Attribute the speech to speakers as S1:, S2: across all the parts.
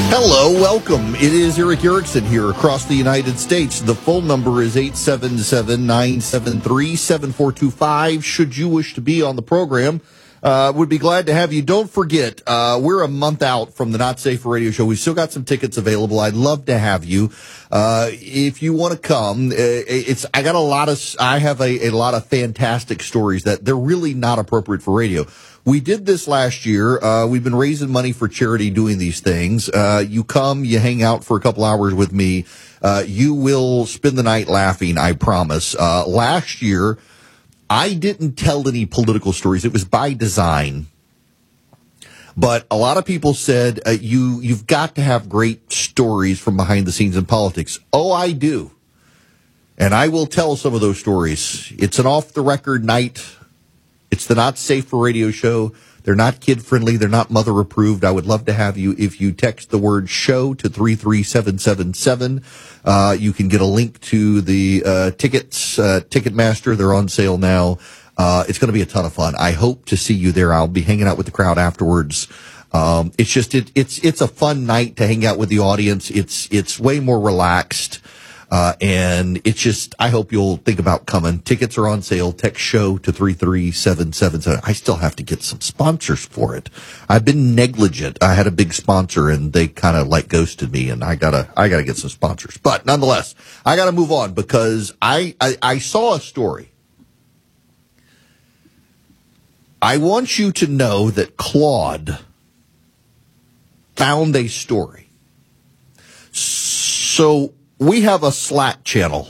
S1: Hello, welcome. It is Eric Erickson here across the United States. The phone number is 877-973-7425. Should you wish to be on the program, would be glad to have you. Don't forget, we're a month out from the Not Safe for Radio show. We've still got some tickets available. I'd love to have you. If you want to come, I have a lot of fantastic stories that they're really not appropriate for radio. We did this last year. We've been raising money for charity doing these things. You come, you hang out for a couple hours with me. You will spend the night laughing, I promise. Last year, I didn't tell any political stories. It was by design. But a lot of people said, you've got to have great stories from behind the scenes in politics. Oh, I do. And I will tell some of those stories. It's an off-the-record night. It's the Not Safe for Radio show. They're not kid-friendly. They're not mother-approved. I would love to have you. If you text the word show to 33777, you can get a link to the tickets, Ticketmaster. They're on sale now. It's going to be a ton of fun. I hope to see you there. I'll be hanging out with the crowd afterwards. It's a fun night to hang out with the audience. It's way more relaxed. And I hope you'll think about coming. Tickets are on sale. Text show to 33777. I still have to get some sponsors for it. I've been negligent. I had a big sponsor and they kind of ghosted me, and I gotta get some sponsors. But nonetheless, I gotta move on because I saw a story. I want you to know that Claude found a story. So, we have a Slack channel,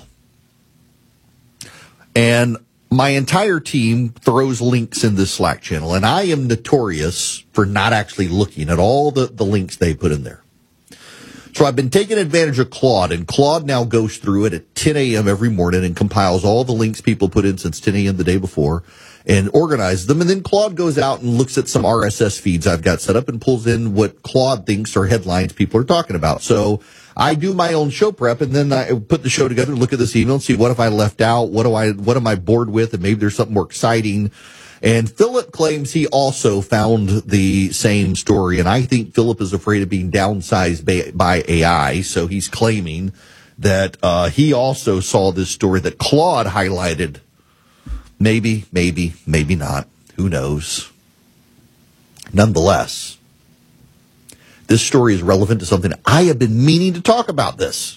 S1: and my entire team throws links in this Slack channel, and I am notorious for not actually looking at all the links they put in there. So I've been taking advantage of Claude, and Claude now goes through it at 10 a.m. every morning and compiles all the links people put in since 10 a.m. the day before and organizes them. And then Claude goes out and looks at some RSS feeds I've got set up and pulls in what Claude thinks are headlines people are talking about. So I do my own show prep, and then I put the show together, look at this email, and see what have I left out, what am I bored with, and maybe there's something more exciting. And Philip claims he also found the same story, and I think Philip is afraid of being downsized by AI, so he's claiming that he also saw this story that Claude highlighted. Maybe not. Who knows? Nonetheless, this story is relevant to something. I have been meaning to talk about this.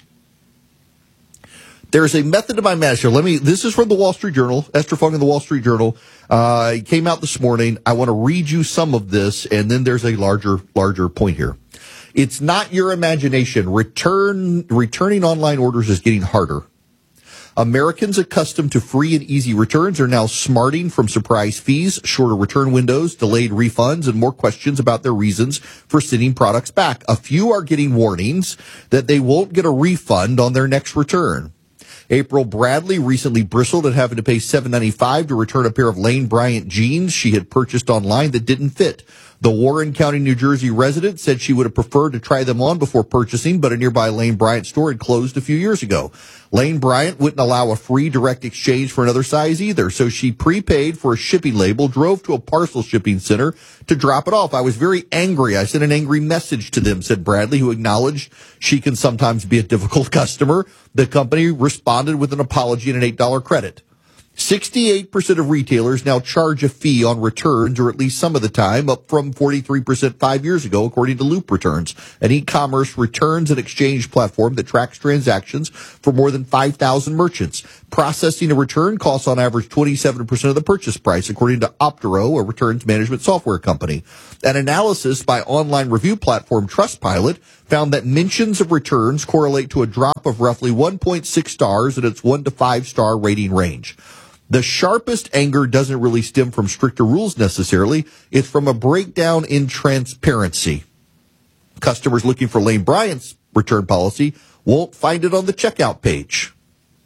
S1: There's a method to my madness here. This is from the Wall Street Journal. Esther Fung in the Wall Street Journal. It came out this morning. I want to read you some of this, and then there's a larger point here. It's not your imagination. Returning online orders is getting harder. Americans accustomed to free and easy returns are now smarting from surprise fees, shorter return windows, delayed refunds, and more questions about their reasons for sending products back. A few are getting warnings that they won't get a refund on their next return. April Bradley recently bristled at having to pay $7.95 to return a pair of Lane Bryant jeans she had purchased online that didn't fit. The Warren County, New Jersey resident said she would have preferred to try them on before purchasing, but a nearby Lane Bryant store had closed a few years ago. Lane Bryant wouldn't allow a free direct exchange for another size either, so she prepaid for a shipping label, drove to a parcel shipping center to drop it off. I was very angry. I sent an angry message to them, said Bradley, who acknowledged she can sometimes be a difficult customer. The company responded with an apology and an $8 credit. 68% of retailers now charge a fee on returns, or at least some of the time, up from 43% 5 years ago, according to Loop Returns, an e-commerce returns and exchange platform that tracks transactions for more than 5,000 merchants. Processing a return costs on average 27% of the purchase price, according to Optero, a returns management software company. An analysis by online review platform Trustpilot found that mentions of returns correlate to a drop of roughly 1.6 stars in its 1 to 5 star rating range. The sharpest anger doesn't really stem from stricter rules necessarily. It's from a breakdown in transparency. Customers looking for Lane Bryant's return policy won't find it on the checkout page.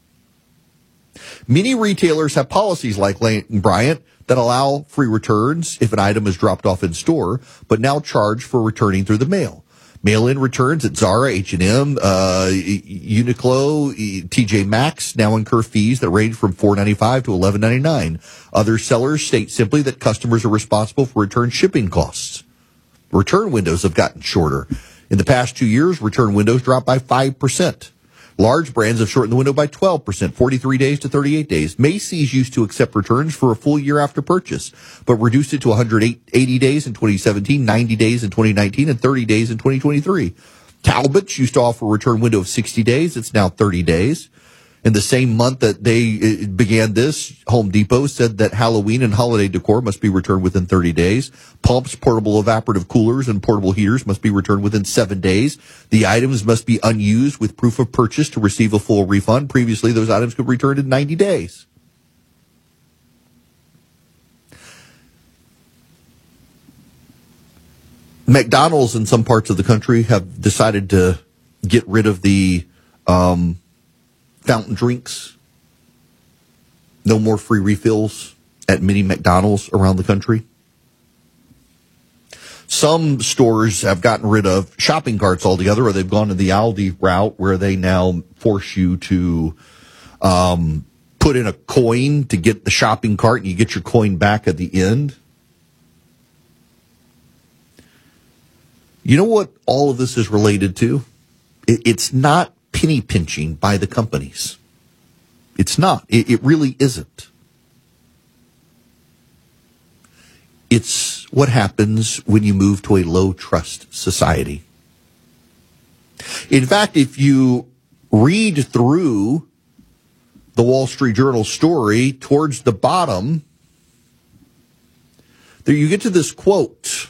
S1: Many retailers have policies like Lane Bryant that allow free returns if an item is dropped off in store, but now charge for returning through the mail. Mail-in returns at Zara, H&M, Uniqlo, TJ Maxx now incur fees that range from $4.95 to $11.99. Other sellers state simply that customers are responsible for return shipping costs. Return windows have gotten shorter. In the past 2 years, return windows dropped by 5%. Large brands have shortened the window by 12%, 43 days to 38 days. Macy's used to accept returns for a full year after purchase, but reduced it to 180 days in 2017, 90 days in 2019, and 30 days in 2023. Talbot's used to offer a return window of 60 days. It's now 30 days. In the same month that they began this, Home Depot said that Halloween and holiday decor must be returned within 30 days. Pumps, portable evaporative coolers, and portable heaters must be returned within 7 days. The items must be unused with proof of purchase to receive a full refund. Previously, those items could be returned in 90 days. McDonald's in some parts of the country have decided to get rid of the fountain drinks. No more free refills at many McDonald's around the country. Some stores have gotten rid of shopping carts altogether, or they've gone to the Aldi route where they now force you to put in a coin to get the shopping cart, and you get your coin back at the end. You know what all of this is related to? It's not penny pinching by the companies. It's not. It really isn't. It's what happens when you move to a low trust society. In fact, if you read through the Wall Street Journal story towards the bottom, there you get to this quote.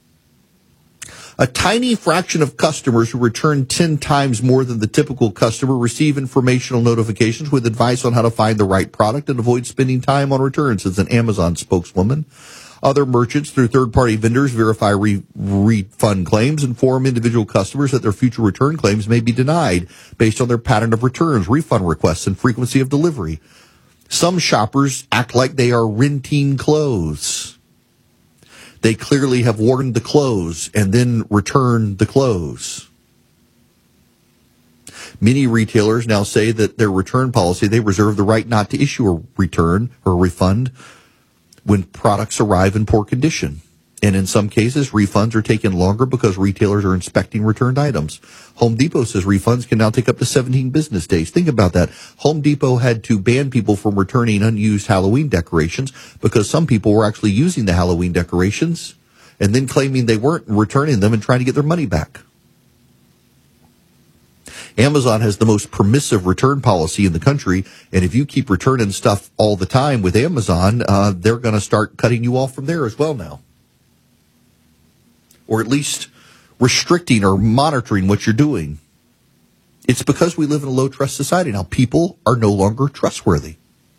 S1: A tiny fraction of customers who return 10 times more than the typical customer receive informational notifications with advice on how to find the right product and avoid spending time on returns, says an Amazon spokeswoman. Other merchants, through third-party vendors, verify refund claims, inform individual customers that their future return claims may be denied based on their pattern of returns, refund requests, and frequency of delivery. Some shoppers act like they are renting clothes. They clearly have worn the clothes and then return the clothes. Many retailers now say that their return policy, they reserve the right not to issue a return or a refund when products arrive in poor condition. And in some cases, refunds are taken longer because retailers are inspecting returned items. Home Depot says refunds can now take up to 17 business days. Think about that. Home Depot had to ban people from returning unused Halloween decorations because some people were actually using the Halloween decorations and then claiming they weren't and returning them and trying to get their money back. Amazon has the most permissive return policy in the country, and if you keep returning stuff all the time with Amazon, they're going to start cutting you off from there as well now. Or at least restricting or monitoring what you're doing. It's because we live in a low-trust society now. People are no longer trustworthy.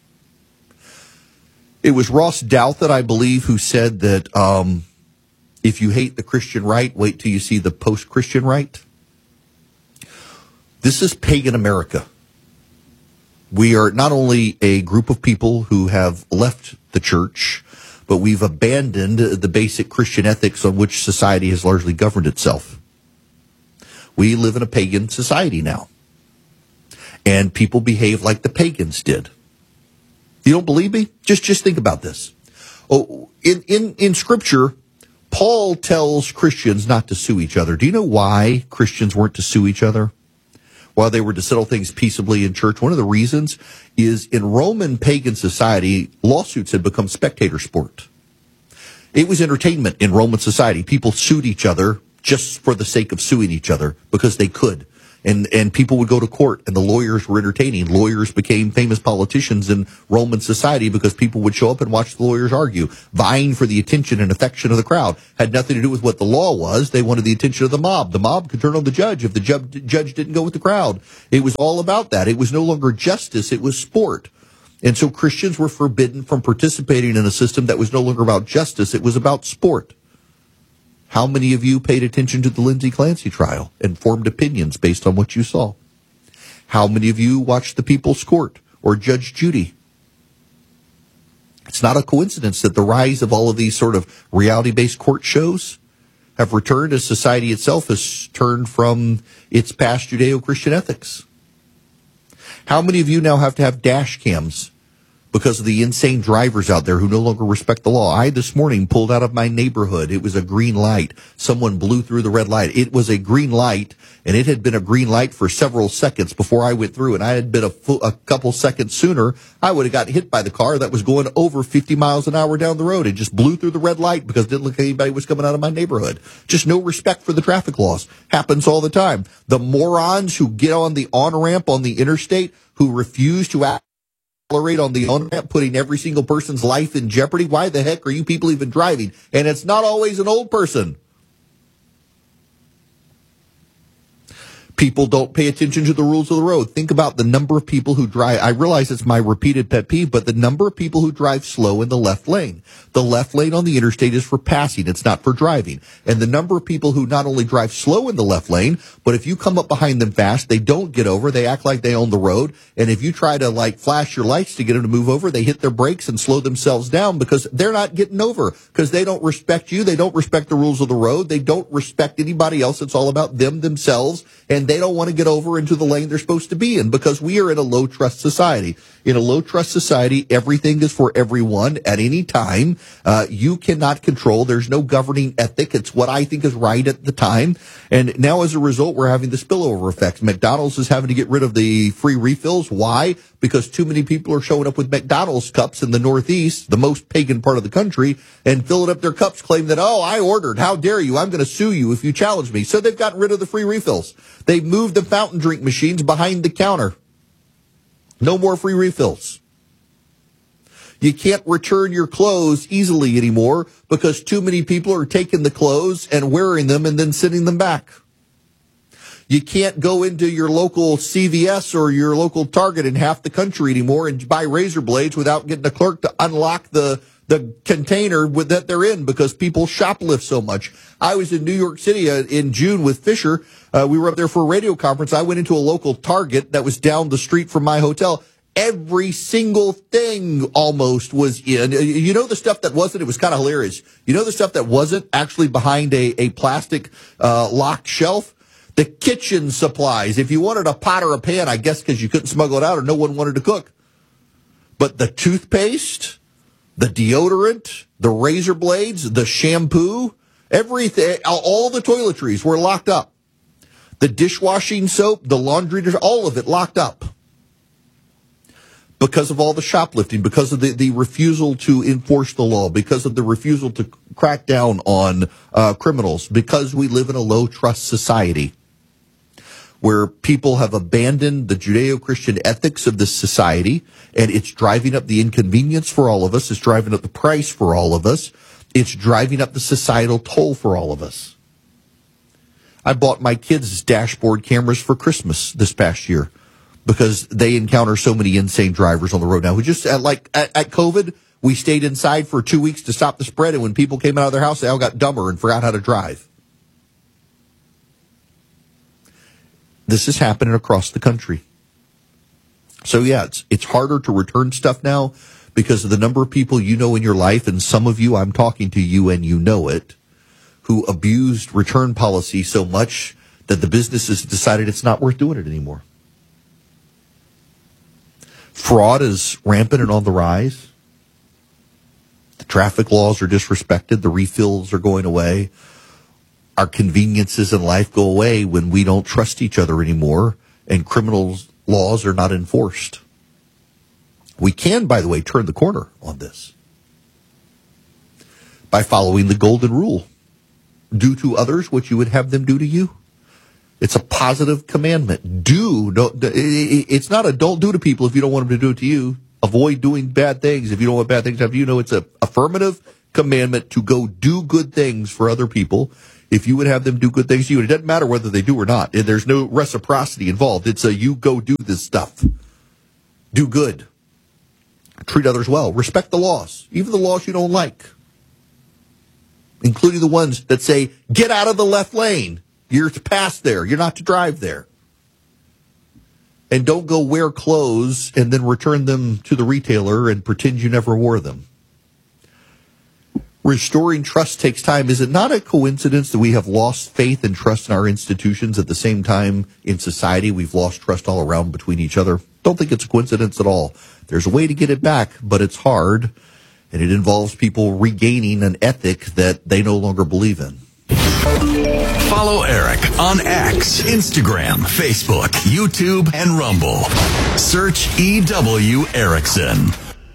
S1: It was Ross Douthat, I believe, who said that if you hate the Christian right, wait till you see the post-Christian right. This is pagan America. We are not only a group of people who have left the church, but we've abandoned the basic Christian ethics on which society has largely governed itself. We live in a pagan society now. And people behave like the pagans did. You don't believe me? Just think about this. Oh, in Scripture, Paul tells Christians not to sue each other. Do you know why Christians weren't to sue each other while they were to settle things peaceably in church? One of the reasons is in Roman pagan society, lawsuits had become spectator sport. It was entertainment in Roman society. People sued each other just for the sake of suing each other because they could. And people would go to court, and the lawyers were entertaining. Lawyers became famous politicians in Roman society because people would show up and watch the lawyers argue, vying for the attention and affection of the crowd. Had nothing to do with what the law was. They wanted the attention of the mob. The mob could turn on the judge if the judge didn't go with the crowd. It was all about that. It was no longer justice. It was sport. And so Christians were forbidden from participating in a system that was no longer about justice. It was about sport. How many of you paid attention to the Lindsay Clancy trial and formed opinions based on what you saw? How many of you watched The People's Court or Judge Judy? It's not a coincidence that the rise of all of these sort of reality-based court shows have returned as society itself has turned from its past Judeo-Christian ethics. How many of you now have to have dash cams because of the insane drivers out there who no longer respect the law. I this morning pulled out of my neighborhood. It was a green light. Someone blew through the red light. It was a green light, and it had been a green light for several seconds before I went through, and I had been a couple seconds sooner, I would have got hit by the car that was going over 50 miles an hour down the road. It just blew through the red light because it didn't look like anybody was coming out of my neighborhood. Just no respect for the traffic laws. Happens all the time. The morons who get on the on-ramp on the interstate who refuse to accelerate on the on-ramp, putting every single person's life in jeopardy. Why the heck are you people even driving? And it's not always an old person. People don't pay attention to the rules of the road. Think about the number of people who drive. I realize it's my repeated pet peeve, but the number of people who drive slow in the left lane. The left lane on the interstate is for passing. It's not for driving. And the number of people who not only drive slow in the left lane, but if you come up behind them fast, they don't get over. They act like they own the road. And if you try to flash your lights to get them to move over, they hit their brakes and slow themselves down because they're not getting over, because they don't respect you. They don't respect the rules of the road. They don't respect anybody else. It's all about them, themselves. And they don't want to get over into the lane they're supposed to be in, because we are in a low trust society. In a low trust society, everything is for everyone at any time. You cannot control. There's no governing ethic. It's what I think is right at the time. And now as a result, we're having the spillover effect. McDonald's is having to get rid of the free refills. Why? Because too many people are showing up with McDonald's cups in the Northeast, the most pagan part of the country, and filling up their cups, claiming that, oh, I ordered. How dare you? I'm going to sue you if you challenge me. So they've gotten rid of the free refills. They've moved the fountain drink machines behind the counter. No more free refills. You can't return your clothes easily anymore because too many people are taking the clothes and wearing them and then sending them back. You can't go into your local CVS or your local Target in half the country anymore and buy razor blades without getting a clerk to unlock the container that they're in, because people shoplift so much. I was in New York City in June with Fisher. We were up there for a radio conference. I went into a local Target that was down the street from my hotel. Every single thing almost was in. You know the stuff that wasn't? It was kind of hilarious. You know the stuff that wasn't actually behind a plastic locked shelf? The kitchen supplies. If you wanted a pot or a pan, I guess because you couldn't smuggle it out or no one wanted to cook. But the toothpaste, the deodorant, the razor blades, the shampoo, everything, all the toiletries were locked up. The dishwashing soap, the laundry, all of it locked up. Because of all the shoplifting, because of the refusal to enforce the law, because of the refusal to crack down on criminals, because we live in a low trust society where people have abandoned the Judeo-Christian ethics of this society, and it's driving up the inconvenience for all of us. It's driving up the price for all of us. It's driving up the societal toll for all of us. I bought my kids dashboard cameras for Christmas this past year because they encounter so many insane drivers on the road now who just, at COVID, we stayed inside for 2 weeks to stop the spread, and when people came out of their house, they all got dumber and forgot how to drive. This is happening across the country. So yeah, it's harder to return stuff now because of the number of people you know in your life, and some of you, I'm talking to you and you know it, who abused return policy so much that the businesses decided it's not worth doing it anymore. Fraud is rampant and on the rise. The traffic laws are disrespected. The refills are going away. Our conveniences in life go away when we don't trust each other anymore and criminal laws are not enforced. We can, by the way, turn the corner on this by following the golden rule. Do to others what you would have them do to you. It's a positive commandment. It's not a don't do to people if you don't want them to do it to you. Avoid doing bad things if you don't want bad things to happen to you. No, it's an affirmative commandment to go do good things for other people if you would have them do good things to you. And it doesn't matter whether they do or not. There's no reciprocity involved. It's you go do this stuff. Do good. Treat others well. Respect the laws, even the laws you don't like, including the ones that say, get out of the left lane. You're to pass there. You're not to drive there. And don't go wear clothes and then return them to the retailer and pretend you never wore them. Restoring trust takes time. Is it not a coincidence that we have lost faith and trust in our institutions at the same time in society we've lost trust all around between each other? Don't think it's a coincidence at all. There's a way to get it back, but it's hard, and it involves people regaining an ethic that they no longer believe in.
S2: Follow Eric on X, Instagram, Facebook, YouTube, and Rumble. Search EW Erickson.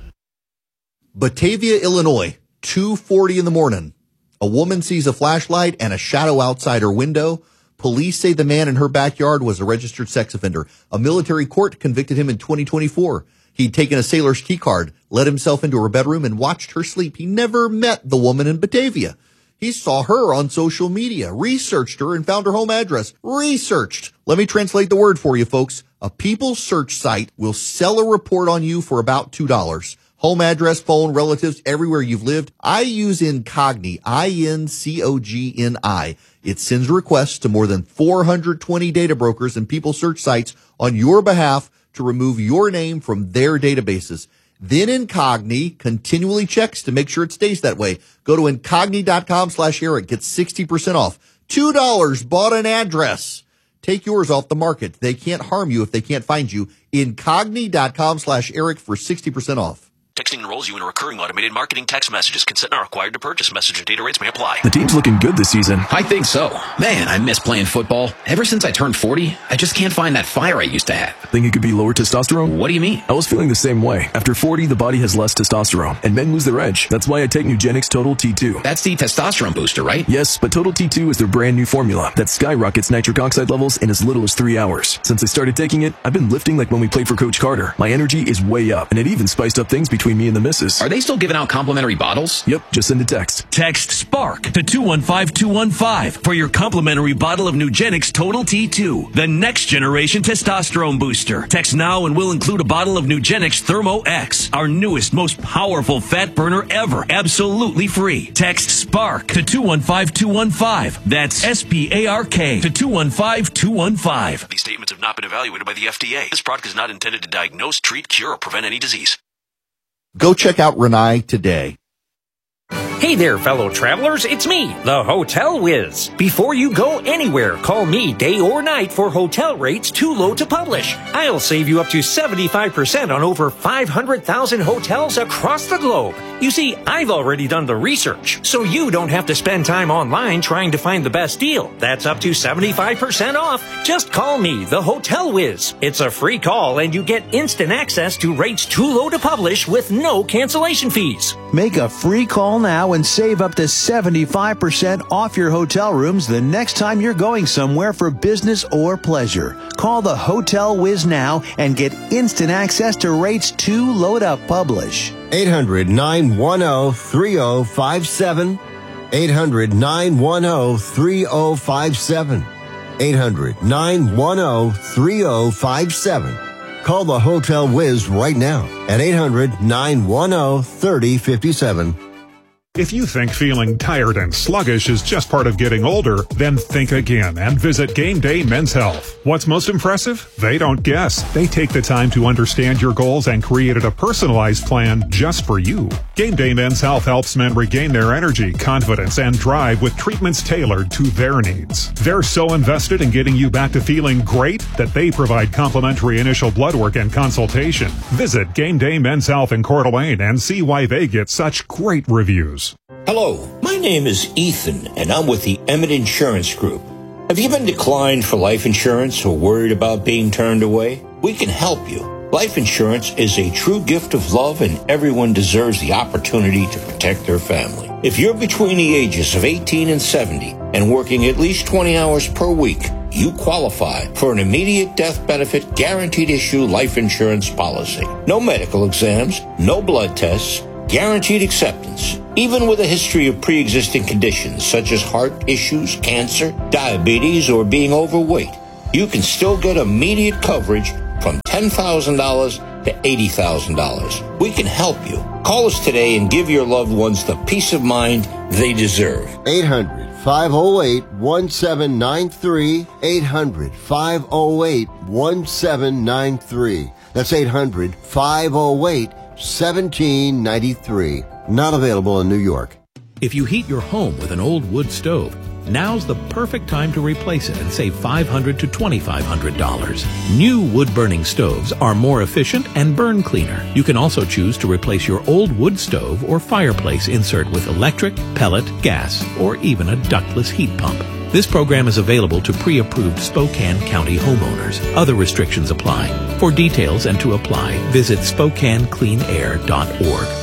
S1: Batavia, Illinois, 2:40 in the morning. A woman sees a flashlight and a shadow outside her window. Police say the man in her backyard was a registered sex offender. A military court convicted him in 2024. He'd taken a sailor's key card, let himself into her bedroom, and watched her sleep. He never met the woman in Batavia. He saw her on social media, researched her, and found her home address. Researched. Let me translate the word for you, folks. A People search site will sell a report on you for about $2. Home address, phone, relatives, everywhere you've lived. I use Incogni, I-N-C-O-G-N-I. It sends requests to more than 420 data brokers and People search sites on your behalf to remove your name from their databases. Then Incogni continually checks to make sure it stays that way. Go to Incogni.com/Eric. Get 60% off. $2 bought an address. Take yours off the market. They can't harm you if they can't find you. Incogni.com/Eric for 60% off.
S3: Texting enrolls you in a recurring automated marketing text messages. Consent not required to purchase. Message and data rates may apply.
S4: The team's looking good this season.
S5: I think so. Man, I miss playing football. Ever since I turned 40, I just can't find that fire I used to have.
S4: Think it could be lower testosterone?
S5: What do you mean?
S4: I was feeling the same way. After 40, the body has less testosterone, and men lose their edge. That's why I take Nugenix Total T2.
S5: That's the testosterone booster, right?
S4: Yes, but Total T2 is their brand new formula that skyrockets nitric oxide levels in as little as 3 hours. Since I started taking it, I've been lifting like when we played for Coach Carter. My energy is way up, and it even spiced up things between me and the missus.
S5: Are they still giving out complimentary bottles?
S4: Yep, just send a text.
S6: Text SPARK to 215215 for your complimentary bottle of Nugenix Total T2, the next generation testosterone booster. Text now and we'll include a bottle of Nugenix Thermo X, our newest, most powerful fat burner ever, absolutely free. Text SPARK to 215215. That's SPARK to 215215.
S3: These statements have not been evaluated by the FDA. This product is not intended to diagnose, treat, cure, or prevent any disease.
S1: Go check out Renai today.
S7: Hey there, fellow travelers. It's me, the Hotel Whiz. Before you go anywhere, call me day or night for hotel rates too low to publish. I'll save you up to 75% on over 500,000 hotels across the globe. You see, I've already done the research, so you don't have to spend time online trying to find the best deal. That's up to 75% off. Just call me, the Hotel Whiz. It's a free call, and you get instant access to rates too low to publish with no cancellation fees.
S8: Make a free call now and save up to 75% off your hotel rooms the next time you're going somewhere for business or pleasure. Call the Hotel Whiz now and get instant access to rates too low to publish.
S9: 800-910-3057. 800-910-3057. 800-910-3057. Call the Hotel Whiz right now at 800-910-3057.
S10: If you think feeling tired and sluggish is just part of getting older, then think again and visit Game Day Men's Health. What's most impressive? They don't guess. They take the time to understand your goals and created a personalized plan just for you. Game Day Men's Health helps men regain their energy, confidence, and drive with treatments tailored to their needs. They're so invested in getting you back to feeling great that they provide complimentary initial blood work and consultation. Visit Game Day Men's Health in Coeur d'Alene and see why they get such great reviews.
S11: Hello, my name is Ethan, and I'm with the Emmett Insurance Group. Have you been declined for life insurance or worried about being turned away? We can help you. Life insurance is a true gift of love, and everyone deserves the opportunity to protect their family. If you're between the ages of 18 and 70 and working at least 20 hours per week, you qualify for an immediate death benefit guaranteed issue life insurance policy. No medical exams, no blood tests, guaranteed acceptance. Even with a history of pre-existing conditions such as heart issues, cancer, diabetes, or being overweight, you can still get immediate coverage from $10,000 to $80,000. We can help you. Call us today and give your loved ones the peace of mind they deserve.
S9: 800-508-1793. 800-508-1793. That's 800-508-1793. Not available in New York.
S12: If you heat your home with an old wood stove, now's the perfect time to replace it and save $500 to $2,500. New wood-burning stoves are more efficient and burn cleaner. You can also choose to replace your old wood stove or fireplace insert with electric, pellet, gas, or even a ductless heat pump. This program is available to pre-approved Spokane County homeowners. Other restrictions apply. For details and to apply, visit SpokaneCleanAir.org.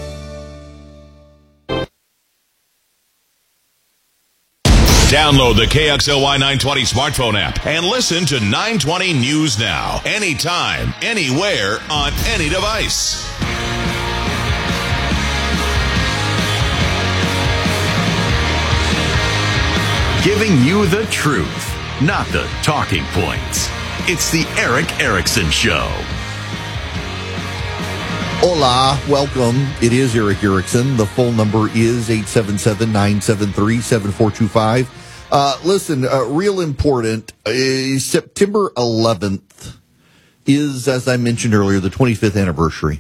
S13: Download the KXLY 920 smartphone app and listen to 920 News Now. Anytime, anywhere, on any device.
S2: Giving you the truth, not the talking points. It's the Eric Erickson Show.
S1: Hola, welcome. It is Eric Erickson. The phone number is 877-973-7425. Listen, real important, September 11th is, as I mentioned earlier, the 25th anniversary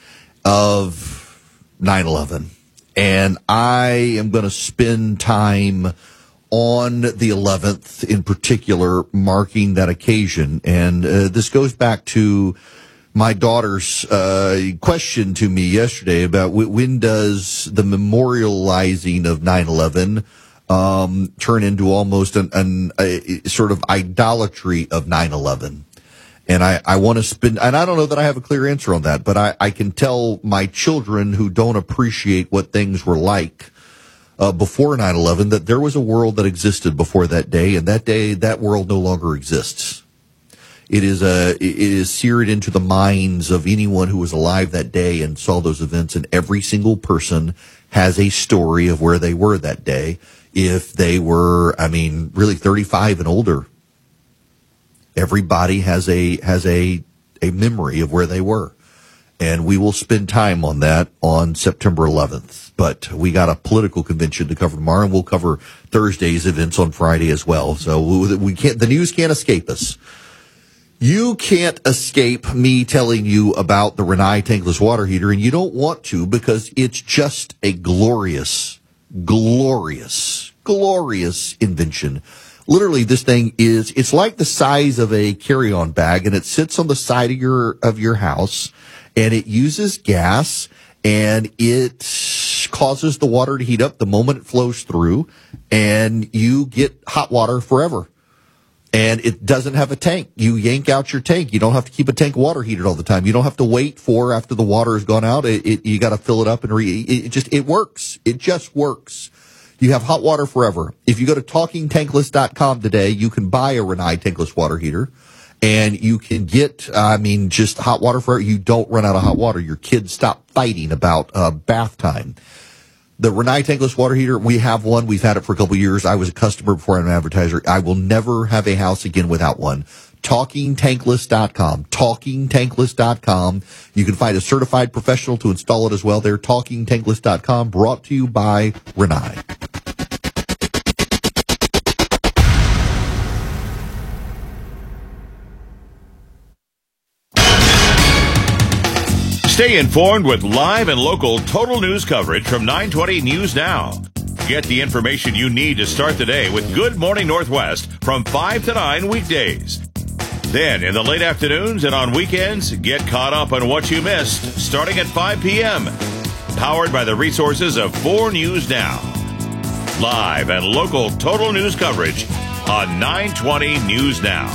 S1: of 9/11. And I am going to spend time on the 11th in particular, marking that occasion. And this goes back to my daughter's question to me yesterday about when does the memorializing of 9/11 turn into almost a sort of idolatry of 9/11. And I want to spend, and I don't know that I have a clear answer on that, but I can tell my children who don't appreciate what things were like before 9/11 that there was a world that existed before that day, and that day, that world no longer exists. It is seared into the minds of anyone who was alive that day and saw those events, and every single person has a story of where they were that day. If they were, really 35 and older, everybody has a memory of where they were. And we will spend time on that on September 11th. But we got a political convention to cover tomorrow, and we'll cover Thursday's events on Friday as well. So we can't, the news can't escape us. You can't escape me telling you about the Rinnai tankless water heater, and you don't want to because it's just a glorious, glorious, glorious invention. Literally, this thing it's like the size of a carry-on bag, and it sits on the side of your house, and it uses gas, and it causes the water to heat up the moment it flows through, and you get hot water forever. And it doesn't have a tank. You yank out your tank. You don't have to keep a tank water heated all the time. You don't have to wait for after the water has gone out. You got to fill it up and it works. It just works. You have hot water forever. If you go to TalkingTankless.com today, you can buy a Rinnai tankless water heater, and you can get, just hot water forever. You don't run out of hot water. Your kids stop fighting about bath time. The Rinnai tankless water heater, we have one. We've had it for a couple of years. I was a customer before I'm an advertiser. I will never have a house again without one. TalkingTankless.com. TalkingTankless.com. You can find a certified professional to install it as well there. TalkingTankless.com. Brought to you by Rinnai.
S13: Stay informed with live and local total news coverage from 920 News Now. Get the information you need to start the day with Good Morning Northwest from 5 to 9 weekdays. Then, in the late afternoons and on weekends, get caught up on what you missed starting at 5 p.m. Powered by the resources of 4 News Now. Live and local total news coverage on 920 News Now.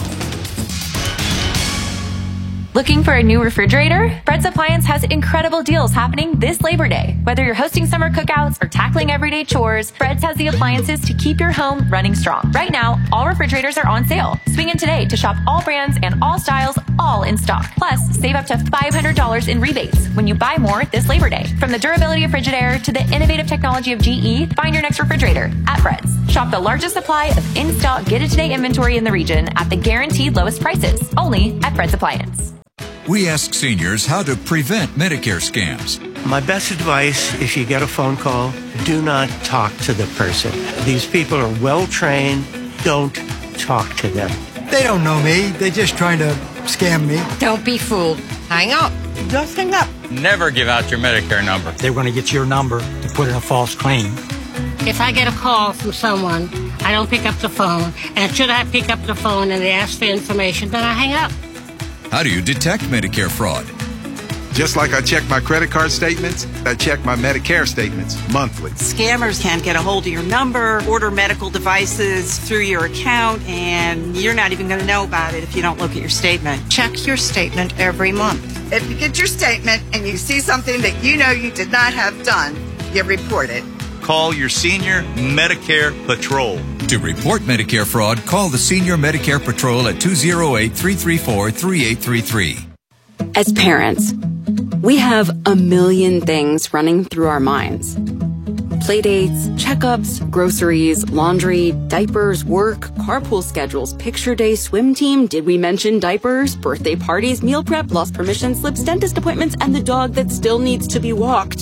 S14: Looking for a new refrigerator? Fred's Appliance has incredible deals happening this Labor Day. Whether you're hosting summer cookouts or tackling everyday chores, Fred's has the appliances to keep your home running strong. Right now, all refrigerators are on sale. Swing in today to shop all brands and all styles, all in stock. Plus, save up to $500 in rebates when you buy more this Labor Day. From the durability of Frigidaire to the innovative technology of GE, find your next refrigerator at Fred's. Shop the largest supply of in-stock get-it-today inventory in the region at the guaranteed lowest prices, only at Fred's Appliance.
S15: We ask seniors how to prevent Medicare scams.
S16: My best advice, if you get a phone call, do not talk to the person. These people are well trained. Don't talk to them.
S17: They don't know me. They're just trying to scam me.
S18: Don't be fooled. Hang up.
S17: Just hang up.
S19: Never give out your Medicare number.
S17: They want to get your number to put in a false claim.
S19: If I get a call from someone, I don't pick up the phone. And should I pick up the phone and they ask for information, then I hang up.
S15: How do you detect Medicare fraud?
S20: Just like I check my credit card statements, I check my Medicare statements monthly.
S21: Scammers can't get a hold of your number, order medical devices through your account, and you're not even going to know about it if you don't look at your statement.
S18: Check your statement every month.
S22: If you get your statement and you see something that you know you did not have done, you report it.
S23: Call your Senior Medicare Patrol.
S15: To report Medicare fraud, call the Senior Medicare Patrol at 208-334-3833.
S24: As parents, we have a million things running through our minds. Playdates, checkups, groceries, laundry, diapers, work, carpool schedules, picture day, swim team, did we mention diapers, birthday parties, meal prep, lost permission slips, dentist appointments, and the dog that still needs to be walked.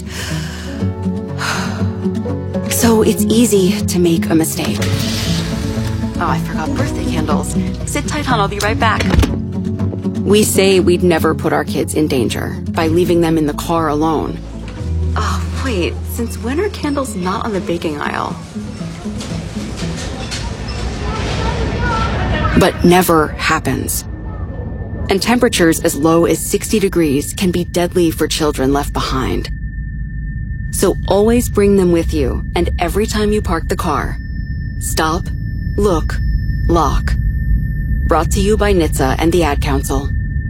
S24: So it's easy to make a mistake. Oh, I forgot birthday candles. Sit tight, hon, I'll be right back. We say we'd never put our kids in danger by leaving them in the car alone. Oh, wait, since when are candles not on the baking aisle? But never happens. And temperatures as low as 60 degrees can be deadly for children left behind. So always bring them with you, and every time you park the car, stop, look, lock. Brought to you by NHTSA and the Ad Council.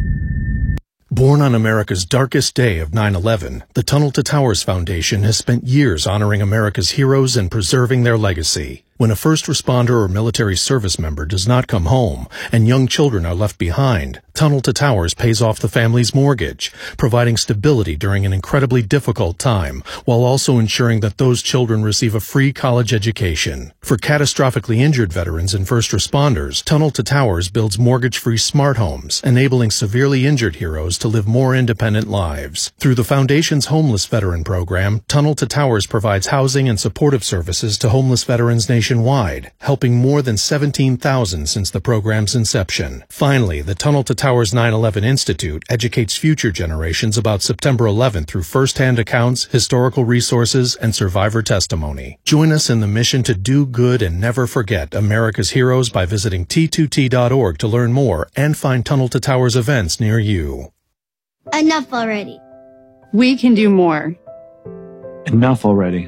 S25: Born on America's darkest day of 9/11, the Tunnel to Towers Foundation has spent years honoring America's heroes and preserving their legacy. When a first responder or military service member does not come home and young children are left behind, Tunnel to Towers pays off the family's mortgage, providing stability during an incredibly difficult time, while also ensuring that those children receive a free college education. For catastrophically injured veterans and first responders, Tunnel to Towers builds mortgage-free smart homes, enabling severely injured heroes to live more independent lives. Through the Foundation's Homeless Veteran Program, Tunnel to Towers provides housing and supportive services to homeless veterans nationwide, helping more than 17,000 since the program's inception. Finally, the Tunnel to Towers 9/11 Institute educates future generations about September 11th through first-hand accounts, historical resources, and survivor testimony. Join us in the mission to do good and never forget America's heroes by visiting T2T.org to learn more and find Tunnel to Towers events near you.
S26: Enough already.
S27: We can do more.
S28: Enough already.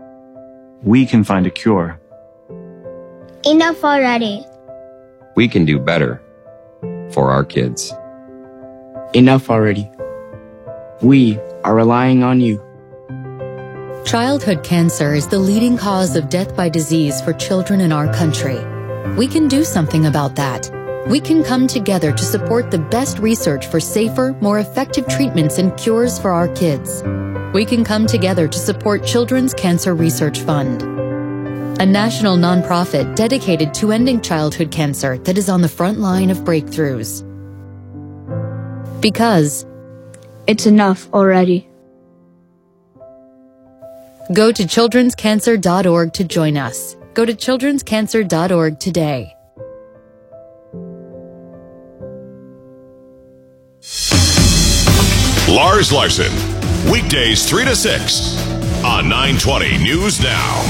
S28: We can find a cure.
S26: Enough already.
S29: We can do better for our kids.
S28: Enough already. We are relying on you.
S30: Childhood cancer is the leading cause of death by disease for children in our country. We can do something about that. We can come together to support the best research for safer, more effective treatments and cures for our kids. We can come together to support Children's Cancer Research Fund, a national nonprofit dedicated to ending childhood cancer that is on the front line of breakthroughs. Because
S26: it's enough already.
S30: Go to childrenscancer.org to join us. Go to childrenscancer.org today.
S13: Lars Larson, weekdays 3 to 6 on 920 News Now.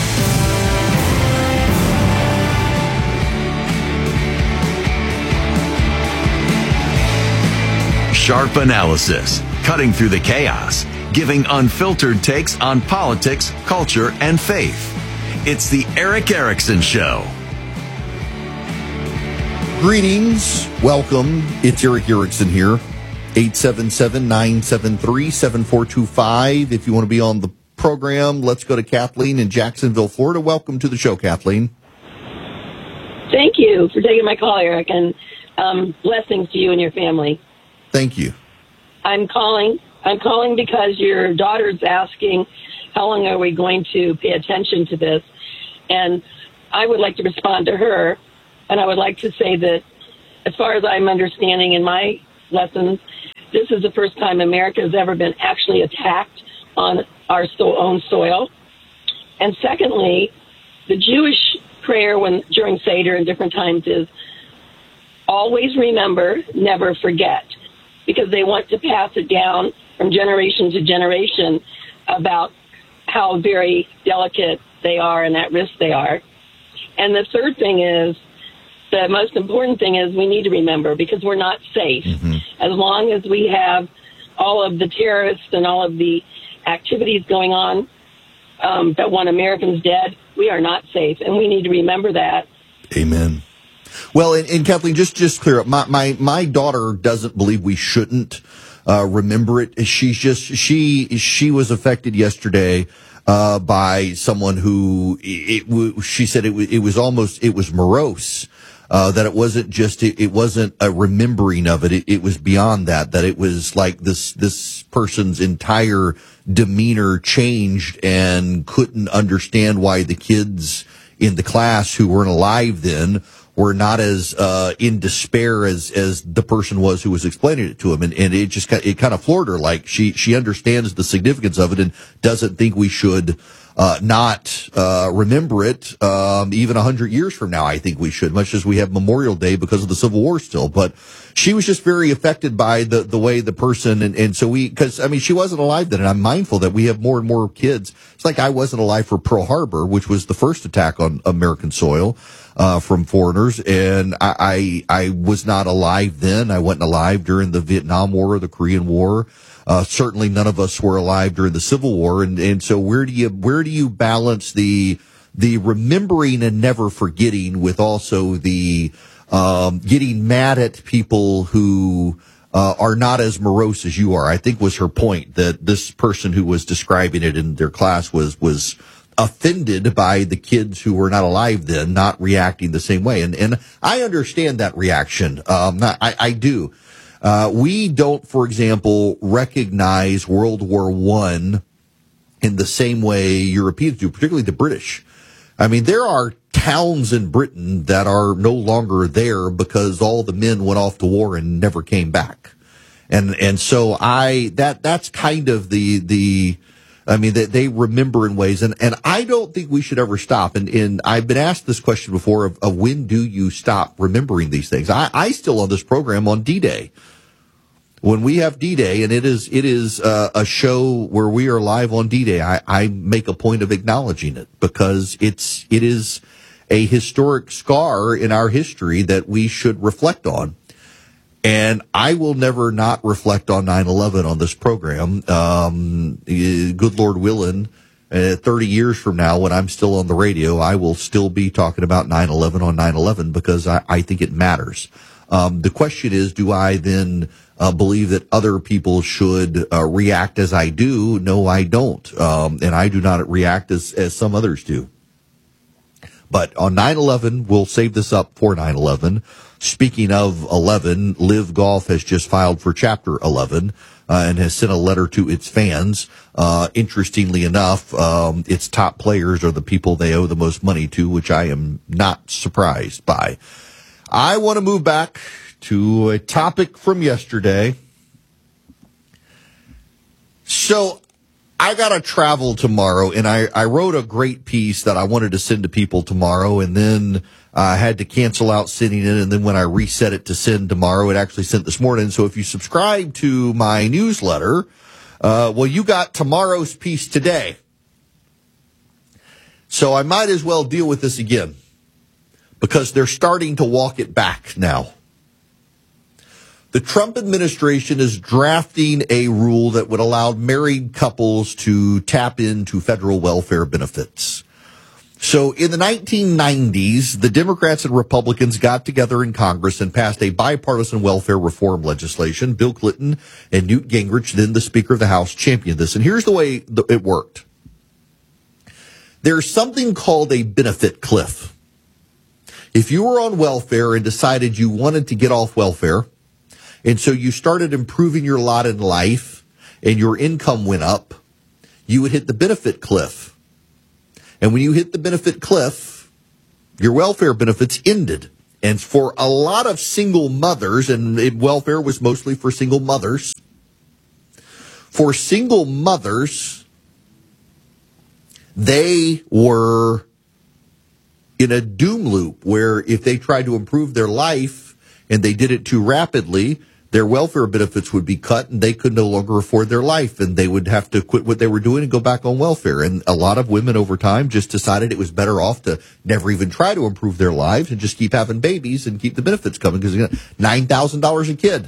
S2: Sharp analysis, cutting through the chaos, giving unfiltered takes on politics, culture, and faith. It's the Erick Erickson Show.
S1: Greetings. Welcome. It's Erick Erickson here. 877-973-7425. If you want to be on the program, let's go to Kathleen in Jacksonville, Florida. Welcome to the show, Kathleen.
S31: Thank you for taking my call, Eric, and blessings to you and your family.
S1: Thank you.
S31: I'm calling because your daughter's asking how long are we going to pay attention to this, and I would like to respond to her, and I would like to say that as far as I'm understanding in my lessons, this is the first time America has ever been actually attacked on our own soil. And secondly, the Jewish prayer during Seder and different times is always remember, never forget, because they want to pass it down from generation to generation about how very delicate they are and at risk they are. And the third thing is, the most important thing is we need to remember, because we're not safe. As long as we have all of the terrorists and all of the activities going on that want Americans dead, we are not safe, and we need to remember that.
S1: Amen. Well, and Kathleen, just clear up. My daughter doesn't believe we shouldn't remember it. She was affected yesterday by someone who she said it was morose. That it wasn't just, it wasn't a remembering of it. It was beyond that it was like this person's entire demeanor changed and couldn't understand why the kids in the class who weren't alive then were not as in despair as the person was who was explaining it to him. And it kind of floored her. Like she understands the significance of it and doesn't think we should not remember it even 100 years from now. I think we should, much as we have Memorial Day because of the Civil War still. But she was just very affected by the way the person, and so because she wasn't alive then, and I'm mindful that we have more and more kids. It's like I wasn't alive for Pearl Harbor, which was the first attack on American soil from foreigners, and I was not alive then. I wasn't alive during the Vietnam War or the Korean War. Certainly none of us were alive during the Civil War. And so where do you balance the remembering and never forgetting with also the, getting mad at people who, are not as morose as you are? I think was her point, that this person who was describing it in their class was offended by the kids who were not alive then, not reacting the same way. And I understand that reaction. I do. We don't, for example, recognize World War I in the same way Europeans do, particularly the British. There are towns in Britain that are no longer there because all the men went off to war and never came back. And so that's kind of that they remember in ways, and I don't think we should ever stop. And I've been asked this question before of when do you stop remembering these things? I still on this program on D-Day. When we have D-Day, and it is a show where we are live on D-Day, I make a point of acknowledging it because it is a historic scar in our history that we should reflect on. And I will never not reflect on 9/11 on this program. Good Lord willing, 30 years from now, when I'm still on the radio, I will still be talking about 9/11 on 9/11 because I think it matters. The question is, do I then believe that other people should react as I do? No, I don't. And I do not react as some others do. But on 9/11, we'll save this up for 9/11. Speaking of 11, Live Golf has just filed for Chapter 11 and has sent a letter to its fans. Interestingly enough, its top players are the people they owe the most money to, which I am not surprised by. I want to move back to a topic from yesterday. So I got to travel tomorrow, and I wrote a great piece that I wanted to send to people tomorrow, and then I had to cancel out sending it, and then when I reset it to send tomorrow, it actually sent this morning. So if you subscribe to my newsletter, you got tomorrow's piece today. So I might as well deal with this again, because they're starting to walk it back now. The Trump administration is drafting a rule that would allow married couples to tap into federal welfare benefits. So in the 1990s, the Democrats and Republicans got together in Congress and passed a bipartisan welfare reform legislation. Bill Clinton and Newt Gingrich, then the Speaker of the House, championed this. And here's the way it worked. There's something called a benefit cliff. If you were on welfare and decided you wanted to get off welfare, and so you started improving your lot in life and your income went up, you would hit the benefit cliff. And when you hit the benefit cliff, your welfare benefits ended. And for a lot of single mothers, and welfare was mostly for single mothers, for single mothers, they were in a doom loop where if they tried to improve their life and they did it too rapidly, their welfare benefits would be cut and they could no longer afford their life and they would have to quit what they were doing and go back on welfare. And a lot of women over time just decided it was better off to never even try to improve their lives and just keep having babies and keep the benefits coming because you got $9,000 a kid.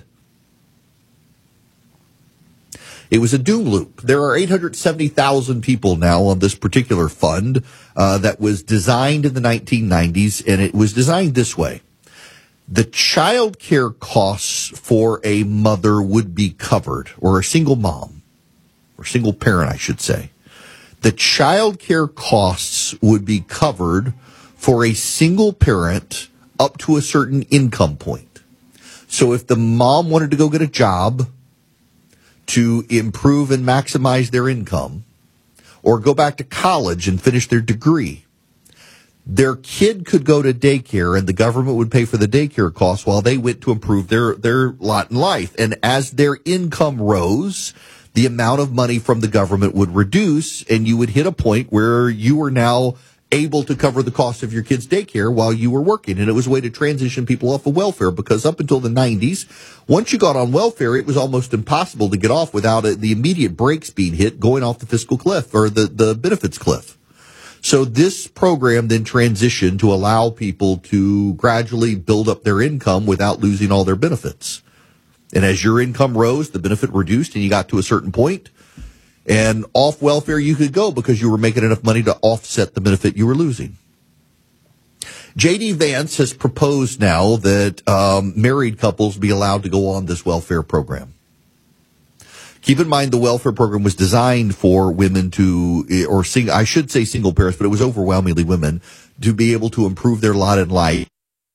S1: It was a doom loop. There are 870,000 people now on this particular fund that was designed in the 1990s, and it was designed this way. The child care costs for a mother would be covered, or a single mom, or single parent, I should say. The child care costs would be covered for a single parent up to a certain income point. So if the mom wanted to go get a job to improve and maximize their income, or go back to college and finish their degree, their kid could go to daycare and the government would pay for the daycare costs while they went to improve their lot in life. And as their income rose, the amount of money from the government would reduce and you would hit a point where you were now able to cover the cost of your kid's daycare while you were working. And it was a way to transition people off of welfare because up until the 90s, once you got on welfare, it was almost impossible to get off without the immediate brakes being hit going off the fiscal cliff or the benefits cliff. So this program then transitioned to allow people to gradually build up their income without losing all their benefits. And as your income rose, the benefit reduced and you got to a certain point, and off welfare you could go because you were making enough money to offset the benefit you were losing. J.D. Vance has proposed now that married couples be allowed to go on this welfare program. Keep in mind the welfare program was designed for women to, or I should say single parents, but it was overwhelmingly women, to be able to improve their lot in life.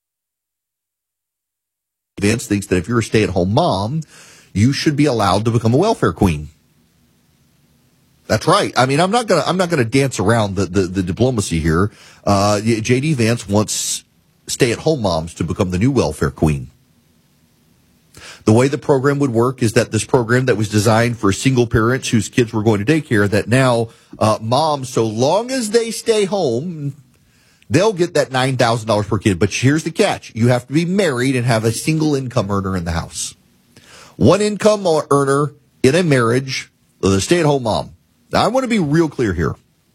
S1: Vance thinks that if you're a stay-at-home mom, you should be allowed to become a welfare queen. That's right. I mean, I'm not gonna dance around the diplomacy here. J.D. Vance wants stay-at-home moms to become the new welfare queen. The way the program would work is that this program that was designed for single parents whose kids were going to daycare, that now moms, so long as they stay home, they'll get that $9,000 per kid. But here's the catch. You have to be married and have a single income earner in the house. One income earner in a marriage, the stay-at-home mom. Now, I want to be real clear here.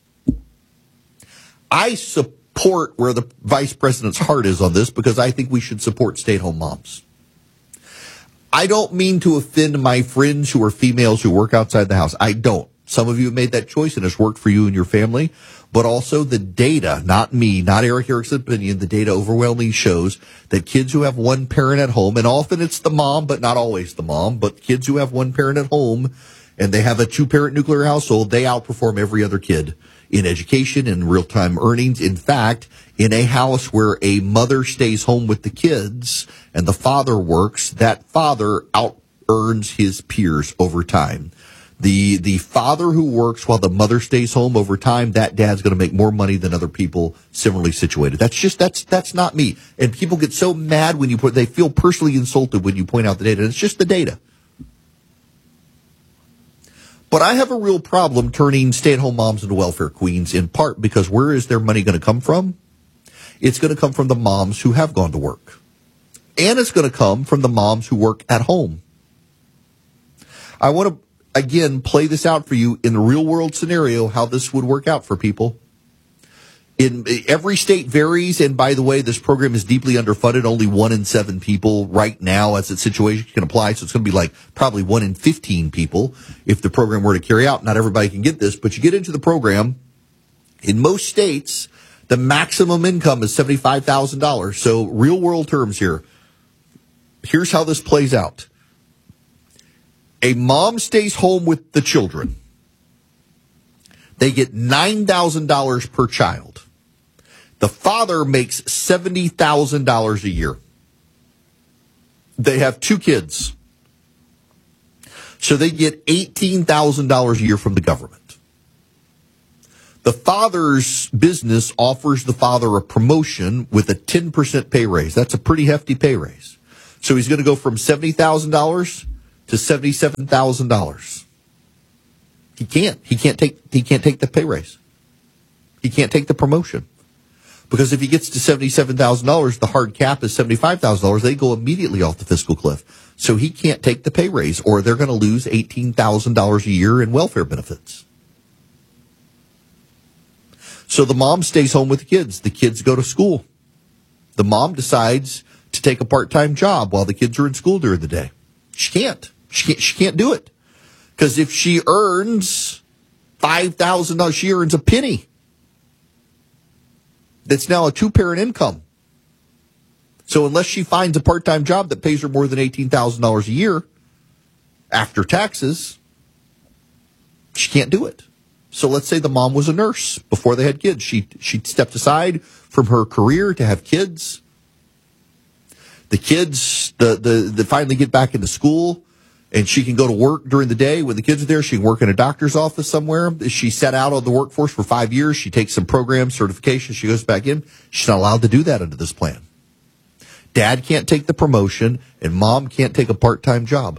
S1: I support where the vice president's heart is on this because I think we should support stay-at-home moms. I don't mean to offend my friends who are females who work outside the house. I don't. Some of you have made that choice and it's worked for you and your family. But also the data, not me, not Eric Erickson's opinion, the data overwhelmingly shows that kids who have one parent at home, and often it's the mom, but not always the mom, but kids who have one parent at home and they have a two-parent nuclear household, they outperform every other kid in education and real-time earnings. In fact, in a house where a mother stays home with the kids and the father works, that father out-earns his peers over time. The father who works while the mother stays home over time, that dad's going to make more money than other people similarly situated. That's not me. And people get so mad when they feel personally insulted when you point out the data. It's just the data. But I have a real problem turning stay-at-home moms into welfare queens, in part because where is their money going to come from? It's going to come from the moms who have gone to work. And it's going to come from the moms who work at home. I want to, again, play this out for you in the real-world scenario, how this would work out for people. In every state varies, and by the way, this program is deeply underfunded. Only 1 in 7 people right now, as the situation can apply. So it's going to be like probably 1 in 15 people if the program were to carry out. Not everybody can get this, but you get into the program. In most states, the maximum income is $75,000. So real world terms here. Here's how this plays out. A mom stays home with the children. They get $9,000 per child. The father makes $70,000 a year. They have 2 kids. So they get $18,000 a year from the government. The father's business offers the father a promotion with a 10% pay raise. That's a pretty hefty pay raise. So he's going to go from $70,000 to $77,000. He can't take the pay raise. He can't take the promotion. Because if he gets to $77,000, the hard cap is $75,000. They go immediately off the fiscal cliff. So he can't take the pay raise, or they're going to lose $18,000 a year in welfare benefits. So the mom stays home with the kids. The kids go to school. The mom decides to take a part-time job while the kids are in school during the day. She can't. She can't do it. Because if she earns $5,000, she earns a penny. That's now a two-parent income. So unless she finds a part-time job that pays her more than $18,000 a year after taxes, she can't do it. So let's say the mom was a nurse before they had kids. She stepped aside from her career to have kids. The kids the finally get back into school, and she can go to work during the day when the kids are there. She can work in a doctor's office somewhere. She sat out of the workforce for 5 years. She takes some programs, certifications. She goes back in. She's not allowed to do that under this plan. Dad can't take the promotion, and mom can't take a part-time job.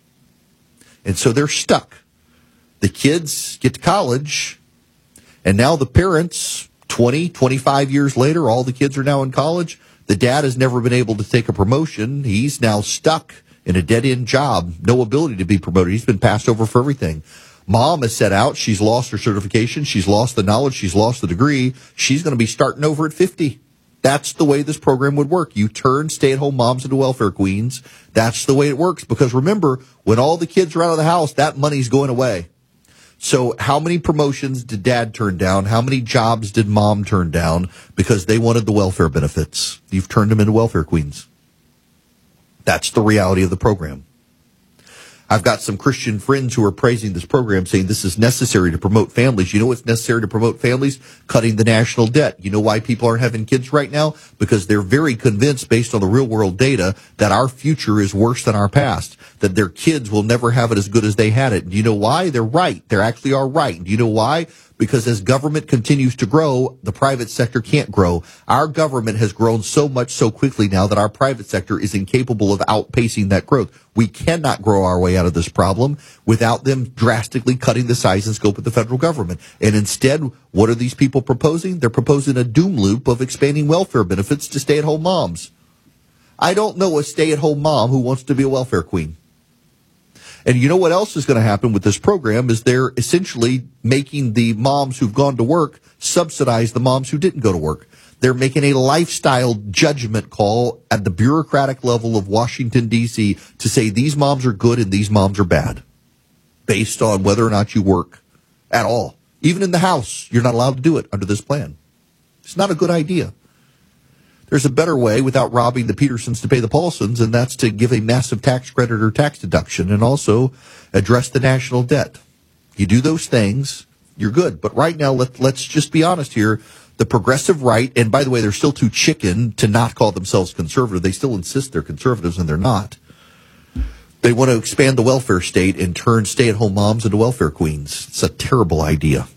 S1: And so they're stuck. The kids get to college, and now the parents, 20, 25 years later, all the kids are now in college. The dad has never been able to take a promotion. He's now stuck in a dead-end job, no ability to be promoted. He's been passed over for everything. Mom has set out. She's lost her certification. She's lost the knowledge. She's lost the degree. She's going to be starting over at 50. That's the way this program would work. You turn stay-at-home moms into welfare queens. That's the way it works. Because remember, when all the kids are out of the house, that money's going away. So how many promotions did dad turn down? How many jobs did mom turn down because they wanted the welfare benefits? You've turned them into welfare queens. That's the reality of the program. I've got some Christian friends who are praising this program, saying this is necessary to promote families. You know what's necessary to promote families? Cutting the national debt. You know why people aren't having kids right now? Because they're very convinced, based on the real world data, that our future is worse than our past, that their kids will never have it as good as they had it. And you know why? They're right. They actually are right. And you know why? Because as government continues to grow, the private sector can't grow. Our government has grown so much so quickly now that our private sector is incapable of outpacing that growth. We cannot grow our way out of this problem without them drastically cutting the size and scope of the federal government. And instead, what are these people proposing? They're proposing a doom loop of expanding welfare benefits to stay-at-home moms. I don't know a stay-at-home mom who wants to be a welfare queen. And you know what else is going to happen with this program is they're essentially making the moms who've gone to work subsidize the moms who didn't go to work. They're making a lifestyle judgment call at the bureaucratic level of Washington, D.C. to say these moms are good and these moms are bad based on whether or not you work at all. Even in the house, you're not allowed to do it under this plan. It's not a good idea. There's a better way without robbing the Petersons to pay the Paulsons, and that's to give a massive tax credit or tax deduction and also address the national debt. You do those things, you're good. But right now, let's just be honest here. The progressive right, and by the way, they're still too chicken to not call themselves conservative. They still insist they're conservatives, and they're not. They want to expand the welfare state and turn stay-at-home moms into welfare queens. It's a terrible idea.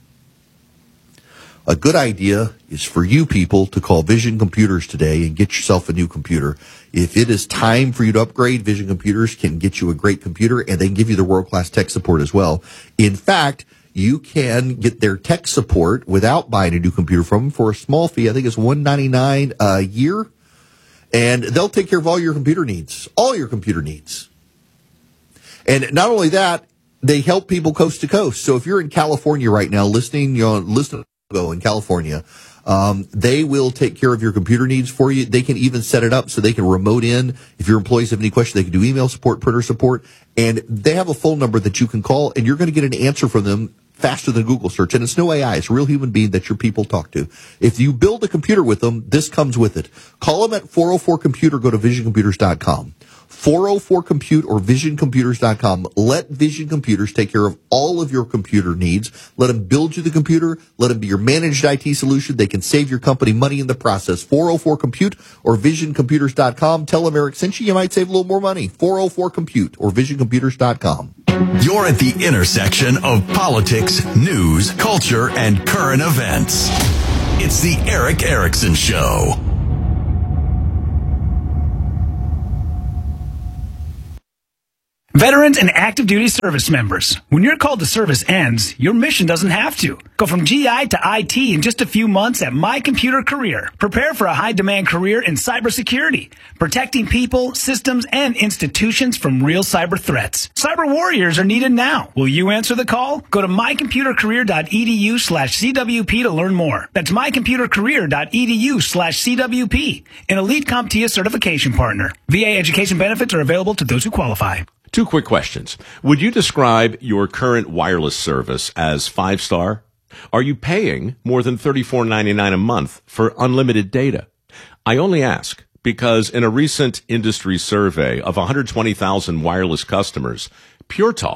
S1: A good idea is for you people to call Vision Computers today and get yourself a new computer. If it is time for you to upgrade, Vision Computers can get you a great computer, and they can give you the world-class tech support as well. In fact, you can get their tech support without buying a new computer from them for a small fee. I think it's $199 a year, and they'll take care of all your computer needs, And not only that, they help people coast to coast. So if you're in California right now listening in California, they will take care of your computer needs for you. They can even set it up so they can remote in. If your employees have any questions, they can do email support, printer support, and they have a phone number that you can call, and you're going to get an answer from them faster than Google search. And it's no AI. It's a real human being that your people talk to. If you build a computer with them, this comes with it. Call them at 404-COMPUTER. Go to visioncomputers.com. 404-COMPUTE or visioncomputers.com. Let Vision Computers take care of all of your computer needs. Let them build you the computer. Let them be your managed IT solution. They can save your company money in the process. 404-COMPUTE or visioncomputers.com. Tell them Eric sent you. You might save a little more money. 404-COMPUTE or visioncomputers.com.
S2: You're at the intersection of politics, news, culture, and current events. It's the Eric Erickson Show.
S3: Veterans and active duty service members, when your call to service ends, your mission doesn't have to. Go from GI to IT in just a few months at My Computer Career. Prepare for a high-demand career in cybersecurity, protecting people, systems, and institutions from real cyber threats. Cyber warriors are needed now. Will you answer the call? Go to mycomputercareer.edu/CWP to learn more. That's mycomputercareer.edu/CWP, an elite CompTIA certification partner. VA education benefits are available to those who qualify.
S4: 2 quick questions. Would you describe your current wireless service as 5-star? Are you paying more than $34.99 a month for unlimited data? I only ask because in a recent industry survey of 120,000 wireless customers, Pure Talk